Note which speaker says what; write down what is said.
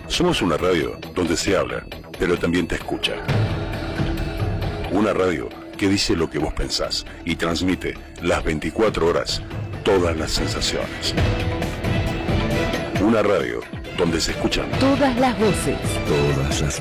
Speaker 1: Somos una radio donde se habla, pero también te escucha. Una radio que dice lo que vos pensás y transmite las 24 horas todas las sensaciones. Una radio donde se escuchan
Speaker 2: todas las voces.
Speaker 3: Todas las